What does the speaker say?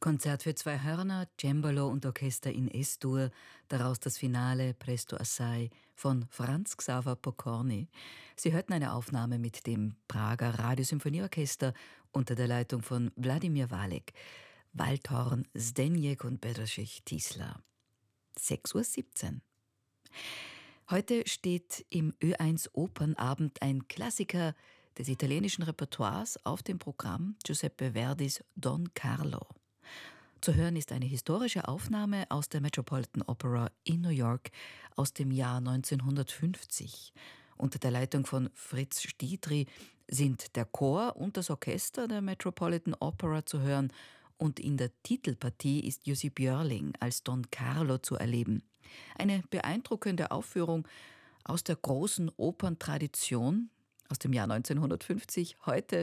Konzert für zwei Hörner, Cembalo und Orchester in S-Dur, daraus das Finale Presto Assai von Franz Xaver Pokorny. Sie hörten eine Aufnahme mit dem Prager Radiosymphonieorchester unter der Leitung von Wladimir Walek, Waldhorn, Zdeněk und Bedřich Tiesler. 6:17 Uhr. Heute steht im Ö1 Opernabend ein Klassiker des italienischen Repertoires auf dem Programm, Giuseppe Verdis Don Carlo. Zu hören ist eine historische Aufnahme aus der Metropolitan Opera in New York aus dem Jahr 1950. Unter der Leitung von Fritz Stiedry sind der Chor und das Orchester der Metropolitan Opera zu hören und in der Titelpartie ist Jussi Björling als Don Carlo zu erleben. Eine beeindruckende Aufführung aus der großen Operntradition aus dem Jahr 1950, heute